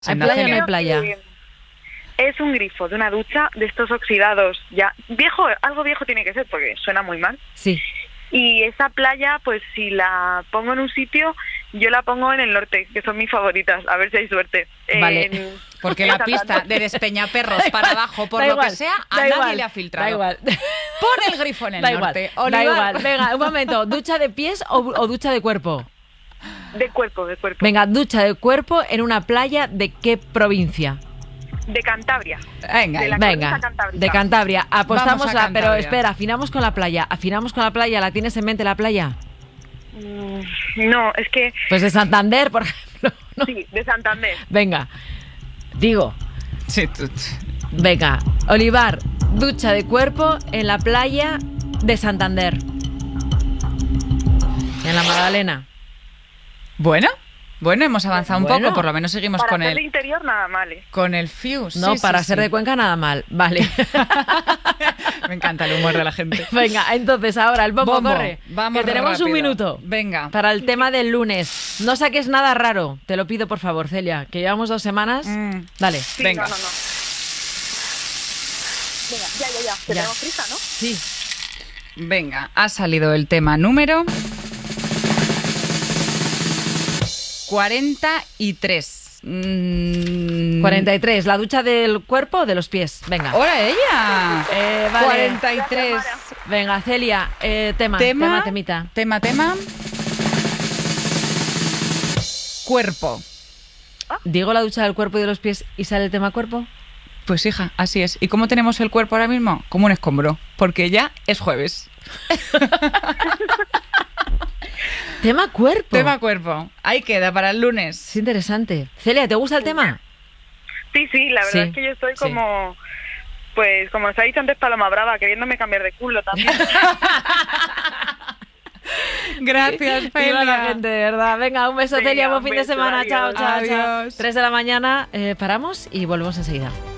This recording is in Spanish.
¿Hay playa o no hay Creo playa? que es un grifo de una ducha de estos oxidados ya viejo, algo viejo tiene que ser porque suena muy mal. Sí. Y esa playa, pues si la pongo en un sitio, yo la pongo en el norte, que son mis favoritas, a ver si hay suerte. Vale. Porque la pista de Despeñaperros para abajo, por Da lo igual, que sea, a da nadie igual, le ha filtrado. Da igual. Pon el grifo en el Da norte. igual, da Olivar. igual. Venga, un momento. ¿Ducha de pies o ducha de cuerpo? De cuerpo, de cuerpo. Venga, ducha de cuerpo en una playa ¿de qué provincia? De Cantabria. Venga, De la Venga, cornisa cantábrica. de Cantabria. Apostamos Vamos a pero Cantabria. espera, afinamos con la playa. Afinamos con la playa. ¿La tienes en mente la playa? No, es que Pues de Santander, por ejemplo. ¿no? sí, de Santander. Venga, digo, sí, venga, Olivar, ducha de cuerpo en la playa de Santander. En la Magdalena. Bueno, hemos avanzado un Bueno. poco, por lo menos seguimos Para con hacer de el interior nada mal, ¿eh? con el fuse. No, Sí, para sí, ser sí. de Cuenca nada mal. Vale. Me encanta el humor de la gente. Venga, entonces ahora el bombo, Bombo, corre. vamos que tenemos un rápido. minuto. Venga. Para el tema del lunes. No saques nada raro. Te lo pido, por favor, Celia. Que llevamos 2 semanas. Dale. Sí, Venga. No. Venga, ya. Ya. Tenemos prisa, ¿no? Sí. Venga, ha salido el tema número 43. 43. ¿La ducha del cuerpo o de los pies? Venga. ¡Hola ella! Vale. 43. Venga, Celia. Tema, temita. Tema. Cuerpo. ¿Digo la ducha del cuerpo y de los pies y sale el tema cuerpo? Pues hija, así es. ¿Y cómo tenemos el cuerpo ahora mismo? Como un escombro, porque ya es jueves. Tema cuerpo. Tema cuerpo. Ahí queda para el lunes. Es interesante. Celia, ¿te gusta el tema? Sí, la verdad Sí, es que yo estoy sí. como... Pues como se ha dicho antes Paloma Brava, queriéndome cambiar de culo también. Gracias, Viva la Celia. gente, de verdad. Venga, un beso, Venga, Celia. Buen un fin de beso, semana. adiós. Chao. Adiós. 3 de la mañana. Paramos y volvemos enseguida.